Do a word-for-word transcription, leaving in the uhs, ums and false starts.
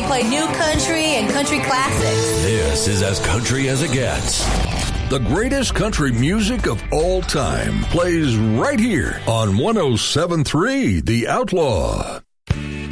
play new country and country classics. This is as country as it gets. The greatest country music of all time plays right here on one oh seven point three The Outlaw.